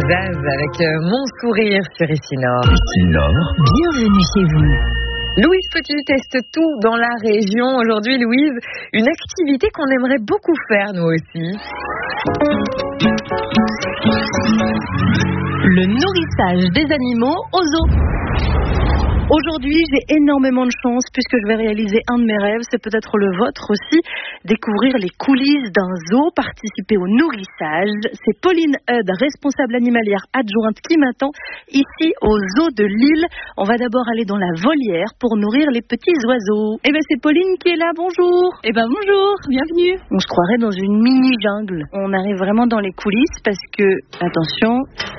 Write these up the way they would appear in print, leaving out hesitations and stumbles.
Zaz avec Mon sourire sur Ici Nord. Ici Nord, bienvenue chez vous. Louise Petit teste tout dans la région. Aujourd'hui, Louise, une activité qu'on aimerait beaucoup faire, nous aussi. Le nourrissage des animaux au zoo. Aujourd'hui, j'ai énormément de chance puisque je vais réaliser un de mes rêves, c'est peut-être le vôtre aussi, découvrir les coulisses d'un zoo, participer au nourrissage. C'est Pauline Eudes, responsable animalière adjointe, qui m'attend ici au zoo de Lille. On va d'abord aller dans la volière pour nourrir les petits oiseaux. Eh bien, c'est Pauline qui est là, bonjour. Eh ben bonjour, bienvenue. On se croirait dans une mini-jungle. On arrive vraiment dans les coulisses parce que, attention,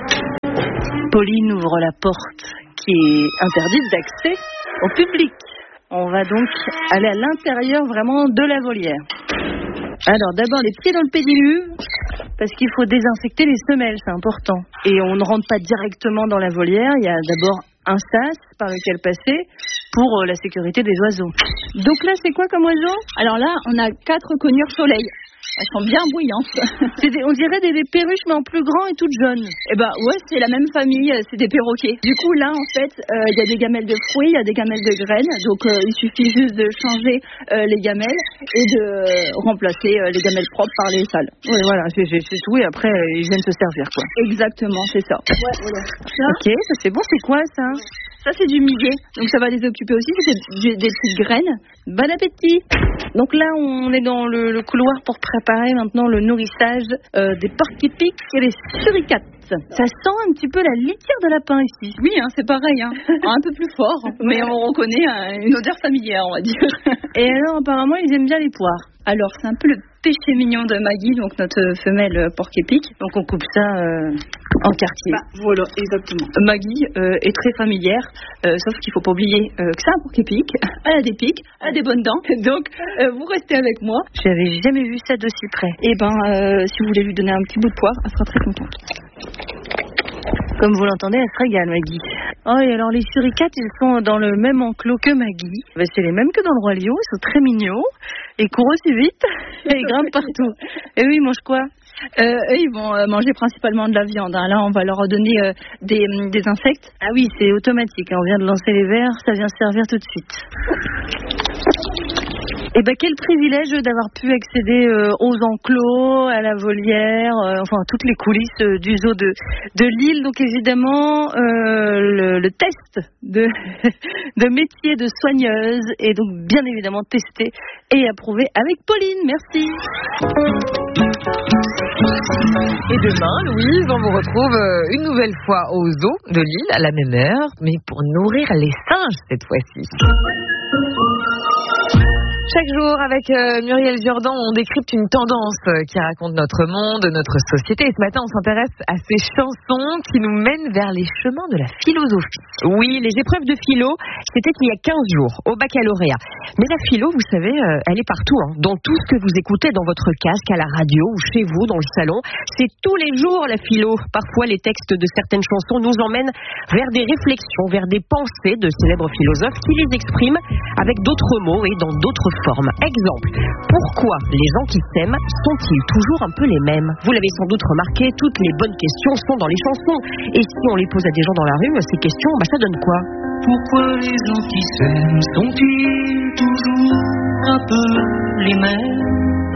Pauline ouvre la porte qui est interdite d'accès au public. On va donc aller à l'intérieur vraiment de la volière. Alors d'abord les pieds dans le pédiluve, parce qu'il faut désinfecter les semelles, c'est important. Et on ne rentre pas directement dans la volière, il y a d'abord un sas par lequel passer pour la sécurité des oiseaux. Donc là c'est quoi comme oiseau ? Alors là, on a 4 conures soleil. Elles sont bien bouillantes. On dirait des perruches mais en plus grand et toutes jaunes. Eh ben ouais, c'est la même famille, c'est des perroquets. Du coup là en fait, il y a des gamelles de fruits, il y a des gamelles de graines. Donc il suffit juste de changer les gamelles et de remplacer les gamelles propres par les sales. Oui voilà, c'est tout et après ils viennent se servir quoi. Exactement, c'est ça. Ouais, voilà. Ok, ça c'est bon, c'est quoi ça ? Ça c'est du millet, donc ça va les occuper aussi, c'est des petites graines. Bon appétit. Donc là on est dans le couloir pour préparer maintenant le nourrissage des porc-épics et les suricates. Ça sent un petit peu la litière de lapin ici. Oui, hein, c'est pareil, hein. Un peu plus fort, mais on reconnaît une odeur familière, on va dire. Et alors apparemment ils aiment bien les poires. Alors c'est un peu le péché mignon de Maggie, donc notre femelle porc-épic. Donc on coupe ça en quartier. Voilà, exactement. Maggie est très familière, sauf qu'il faut pas oublier que c'est un porc-épic, elle a des pics, elle a des bonnes dents, donc vous restez avec moi. J'avais jamais vu ça d'aussi près. Et si vous voulez lui donner un petit bout de poire, elle sera très contente. Comme vous l'entendez, elle se régale, Maggie. Oh, et alors les suricates, ils sont dans le même enclos que Maggie. Ben, c'est les mêmes que dans le Roi Lion, ils sont très mignons, ils courent aussi vite, et ils grimpent partout. Et eux, ils mangent quoi ? Eux, ils vont manger principalement de la viande. Hein. Là, on va leur donner des insectes. Ah oui, c'est automatique. Hein. On vient de lancer les verres, ça vient se servir tout de suite. Et ben quel privilège d'avoir pu accéder aux enclos, à la volière, enfin toutes les coulisses du zoo de Lille. Donc évidemment le test de métier de soigneuse est donc bien évidemment testé et approuvé avec Pauline. Merci. Et demain, Louise, on vous retrouve une nouvelle fois au zoo de Lille à la même heure, mais pour nourrir les singes cette fois-ci. Chaque jour, avec Muriel Jourdan, on décrypte une tendance qui raconte notre monde, notre société. Et ce matin, on s'intéresse à ces chansons qui nous mènent vers les chemins de la philosophie. Oui, les épreuves de philo, c'était il y a 15 jours, au baccalauréat. Mais la philo, vous savez, elle est partout, hein, dans tout ce que vous écoutez dans votre casque, à la radio ou chez vous, dans le salon. C'est tous les jours la philo. Parfois, les textes de certaines chansons nous emmènent vers des réflexions, vers des pensées de célèbres philosophes qui les expriment avec d'autres mots et dans d'autres forme. Exemple, pourquoi les gens qui s'aiment sont-ils toujours un peu les mêmes ? Vous l'avez sans doute remarqué, toutes les bonnes questions sont dans les chansons. Et si on les pose à des gens dans la rue, ces questions, ça donne quoi ? Pourquoi les gens qui s'aiment sont-ils toujours un peu les mêmes ?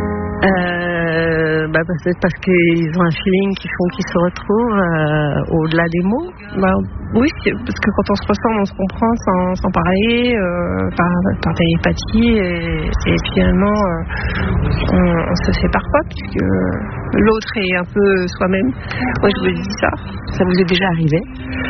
C'est parce qu'ils ont un feeling qui font qu'ils se retrouvent au-delà des mots. Oui, parce que quand on se ressemble, on se comprend sans parler, par télépathie, et finalement, on se sépare pas, puisque l'autre est un peu soi-même. Moi, je me dis ça. Ça vous est déjà arrivé ?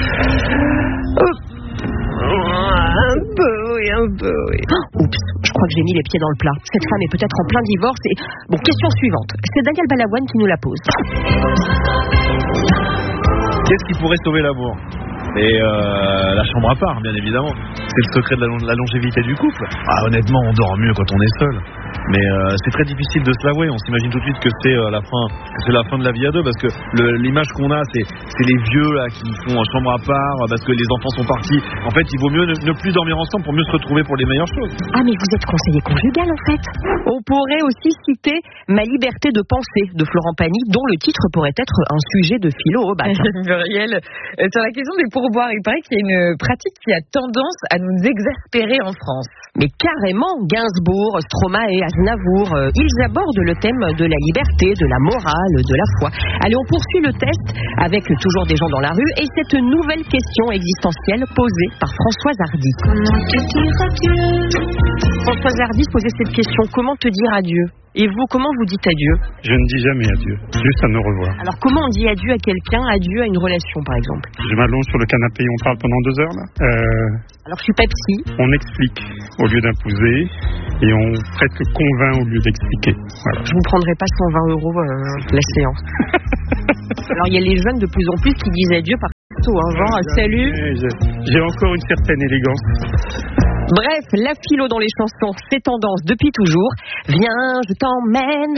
Un peu, oui. Oups, je crois que j'ai mis les pieds dans le plat. Cette femme est peut-être en plein divorce et... Bon, question suivante. C'est Daniel Balavoine qui nous la pose. Qu'est-ce qui pourrait sauver l'amour ? et la chambre à part, bien évidemment. C'est le secret de la longévité du couple. Honnêtement, on dort mieux quand on est seul. Mais c'est très difficile de se l'avouer. On s'imagine tout de suite que c'est la fin de la vie à deux, parce que l'image qu'on a, c'est les vieux là qui font en chambre à part parce que les enfants sont partis. En fait, il vaut mieux ne plus dormir ensemble pour mieux se retrouver pour les meilleures choses. Ah, mais vous êtes conseiller conjugal en fait. On pourrait aussi citer Ma liberté de penser de Florent Pagny, dont le titre pourrait être un sujet de philo au bac. Muriel, sur la question des pourboires, il paraît qu'il y a une pratique qui a tendance à nous exaspérer en France. Mais carrément, Gainsbourg, Stromae, Aznavour, ils abordent le thème de la liberté, de la morale, de la foi. Allez, on poursuit le test avec toujours des gens dans la rue et cette nouvelle question existentielle posée par Françoise Hardy. Comment te dire adieu? Françoise Hardy posait cette question, comment te dire adieu? Et vous, comment vous dites adieu? Je ne dis jamais adieu, juste à nous revoir. Alors comment on dit adieu à quelqu'un, adieu à une relation par exemple? Je m'allonge sur le canapé et on parle pendant 2 heures là. Alors je suis pas psy. On explique au lieu d'imposer et on presque convainc au lieu d'expliquer. Voilà. Je vous prendrai pas 120 € la séance. Alors il y a les jeunes de plus en plus qui disent adieu par genre salut. J'ai encore une certaine élégance. Bref, la philo dans les chansons, c'est tendance depuis toujours. Viens, je t'emmène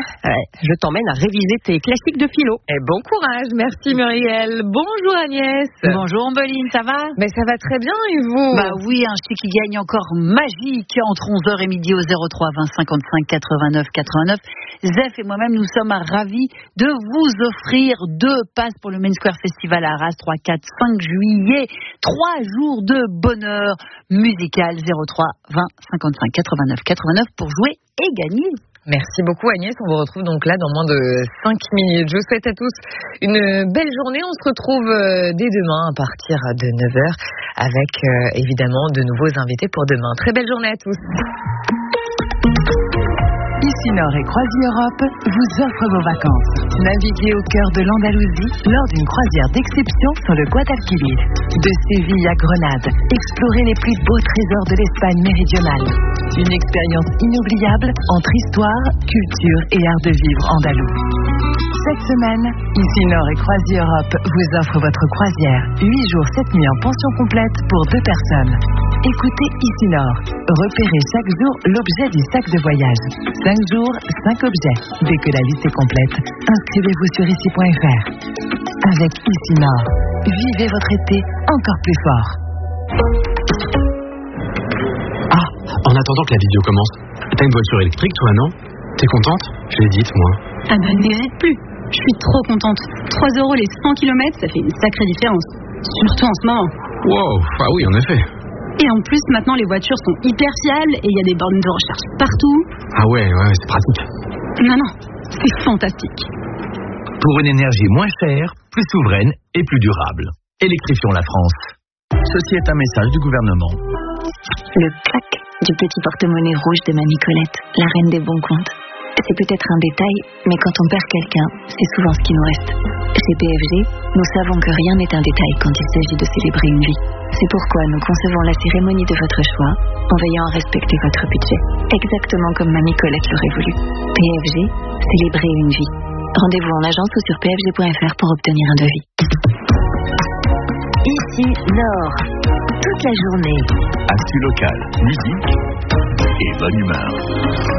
à réviser tes classiques de philo. Et bon courage, merci Muriel. Bonjour Agnès. Bonjour Ambeline, ça va? Mais ça va très bien et vous? Bah oui, un chèque qui gagne encore magique entre 11h et midi au 03 20 55 89 89. Zef et moi-même, nous sommes ravis de vous offrir 2 passes pour le Main Square Festival à Arras, 3, 4, 5 juillet. 3 jours de bonheur musical, 03 20 55 89 89 pour jouer et gagner. Merci beaucoup Agnès, on vous retrouve donc là dans moins de 5 minutes. Je vous souhaite à tous une belle journée. On se retrouve dès demain à partir de 9h avec évidemment de nouveaux invités pour demain. Très belle journée à tous. Isinor et CroisiEurope vous offrent vos vacances. Naviguez au cœur de l'Andalousie lors d'une croisière d'exception sur le Guadalquivir. De Séville à Grenade, explorez les plus beaux trésors de l'Espagne méridionale. Une expérience inoubliable entre histoire, culture et art de vivre andalou. Cette semaine, Isinor et CroisiEurope vous offrent votre croisière. 8 jours, 7 nuits en pension complète pour 2 personnes. Écoutez Isinor. Repérez chaque jour l'objet du sac de voyage. 5 jours, 5 objets. Dès que la liste est complète, inscrivez-vous sur ici.fr. Avec Isinor, vivez votre été encore plus fort. Ah, en attendant que la vidéo commence, t'as une voiture électrique toi, non? T'es contente? Je l'ai dite, moi. Ah ben, n'hésite plus. Je suis trop contente. 3 € les 100 km, ça fait une sacrée différence. Surtout en ce moment. Wow, ah oui, en effet. Et en plus, maintenant, les voitures sont hyper fiables et il y a des bornes de recharge partout. Ah ouais, c'est pratique. Non, c'est fantastique. Pour une énergie moins chère, plus souveraine et plus durable. Électrifions la France. Ceci est un message du gouvernement. Le clac du petit porte-monnaie rouge de Mamie Colette, la reine des bons comptes. C'est peut-être un détail, mais quand on perd quelqu'un, c'est souvent ce qui nous reste. Chez PFG, nous savons que rien n'est un détail quand il s'agit de célébrer une vie. C'est pourquoi nous concevons la cérémonie de votre choix en veillant à respecter votre budget, exactement comme Mamie Colette l'aurait voulu. PFG, célébrer une vie. Rendez-vous en agence ou sur pfg.fr pour obtenir un devis. Ici Nord, toute la journée. Actu locale, musique et bonne humeur.